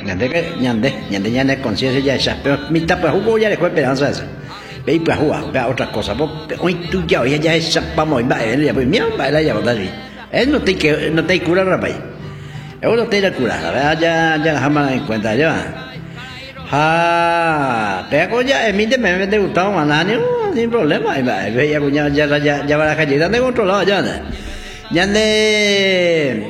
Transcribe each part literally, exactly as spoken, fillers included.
ñande que ñande ñande ñande conciencia ya esa pero mitad pues jugo ya le fue esperanza esa ve pues jugar ve otra cosa hoy tú ya hoy ya esa vamos va ya pues mira va la ya va ahí él no te que no te cura rapaz él no te la cura ya ya jamás en cuenta ya ah pero ya mi de me me gustaba más sin problema ve ya ya ya ya ya va la calle de controlado ya ñande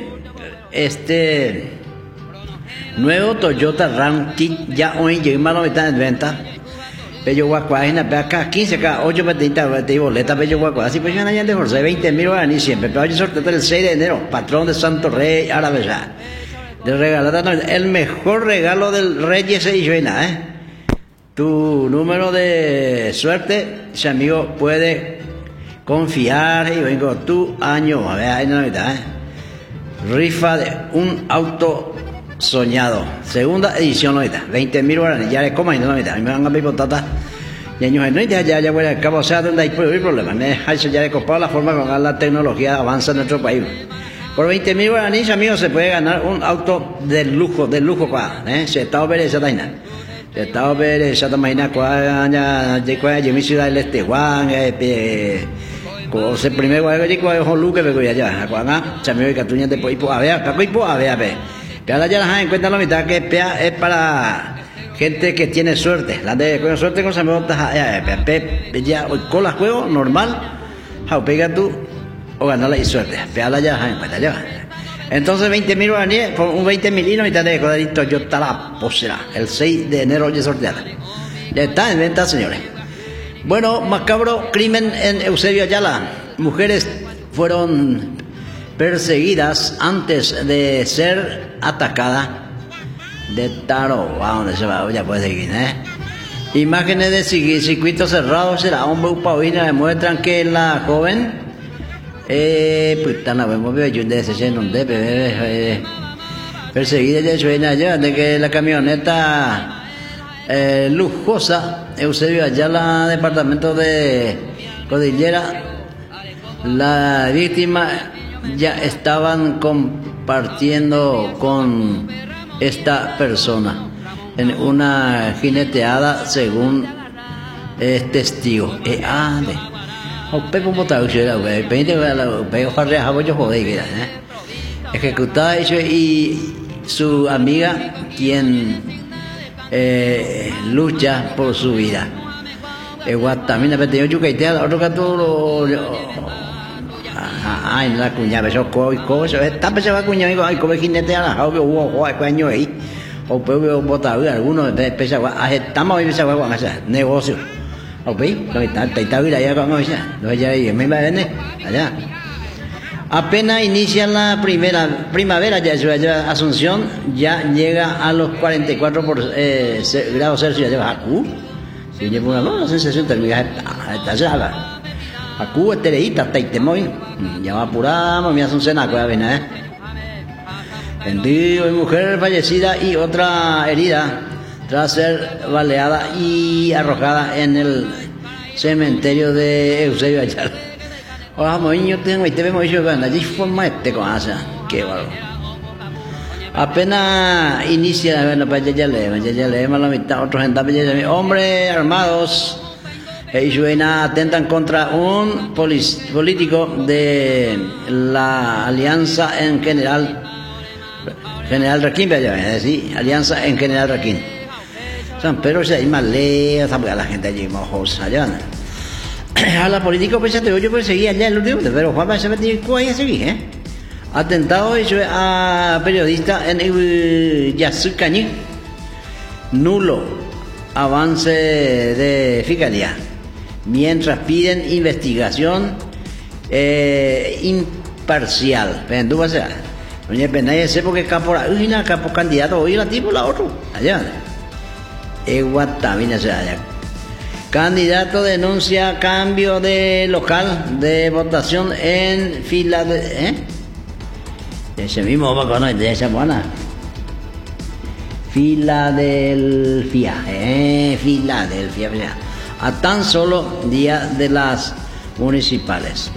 este nuevo Toyota Ram Kit ya hoy llegó malo está en venta pero guacuajina pero acá quince acá ocho patita de boleta pero guacuajina así pues ya no de José veinte mil ni siempre pero hay sorteo el seis de enero patrón de Santo Rey árabe ya de regalar el mejor regalo del Reyes y Joina eh tu número de suerte ese amigo puede confiar y vengo tu año a ver ahí no está eh rifa de un auto soñado segunda edición no está veinte mil guaraníes ya le coma y no está me van a pedir potata ya no ya ya ya voy a cabo o sea donde hay problema me eso ya le copado la forma con la tecnología avanza en nuestro país por veinte mil guaraníes amigos se puede ganar un auto de lujo de lujo qua eh se está over esa taina se está over esa taina qua ya de qua yo mi ciudad del este Juan eh como se primero que yo con Luque me voy allá acá se me ve que tú ya te puedes a ver acá puedes a ver a ver pero ya la en cuenta la mitad que es para gente que tiene suerte la de con suerte con se me bota ya con la juego normal how pega tú o ganar la suerte pero ya en cuenta ya entonces veinte mil guaraníes por un veinte mil y no mitad de cuadrito yo está la posera el seis de enero ya sorteada ya está en venta señores. Bueno, macabro crimen en Eusebio Ayala. Mujeres fueron perseguidas antes de ser atacadas de taro. Wow, ¿dónde se va? Ya puede seguir, ¿eh? Imágenes de circuitos cerrados de la hombre Upahuina demuestran que la joven eh, pues tan la vemos yo de ese donde bebé perseguida ya suena ya de que la camioneta Eh, lujosa Eusebio Ayala departamento de Cordillera la víctima ya estaban compartiendo con esta persona en una jineteada según es testigo eh, ah de o pepo botado se la veinte la pego farre a yo joder eh ejecutada eso y su amiga quien Eh, lucha por su vida. También ha pedido yo que te ha otro gato. Ay, la cuña, eso coi cosa, está pensando cuña, ay, como jinete a la jaula, hubo guay, coño ahí. O puedo botar algunos de pesar, estamos ahí pesar con ese negocio. Ok, lo está, está vida ya con ella. Lo ya ahí, me va a venir allá. Apenas inicia la primera primavera, ya ya Asunción ya llega a los cuarenta y cuatro por, eh, grados Celsius de Acu. Si lleva una buena sensación térmica está ya. Acu es tereíta, teitemoy. Ya va apuramos, mi Asunción acá viene, eh. Vendido, mujer fallecida y otra herida tras ser baleada y arrojada en el cementerio de Eusebio Ayala. Ojalá yo tengo y te vemos yo gana allí forma este con asa qué bueno apenas inicia la para ya le ya ya le la mitad otros gente hombres armados y suena atentan contra un político de la Alianza en General General Raquín ya decir Alianza en General Raquín San Pedro se hay más lejos a la gente allí mojos allá a la política pues yo perseguía allá el último pero Juan va a saber cuál es seguir eh atentado hecho a periodista en Yasucañí nulo avance de fiscalía mientras piden investigación eh, imparcial pero tú vas a doña Penaya sé porque capo una capo candidato hoy la tipo la otro allá es guatamina se allá. Candidato denuncia cambio de local de votación en Filadelfia. ¿Eh? Ese mismo va con de esa buena. Filadelfia. ¿Eh? Filadelfia. A tan solo día de las municipales.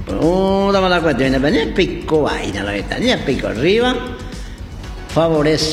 Una mala cuestión. Pico vaina la ventana. Pico arriba. Favorece.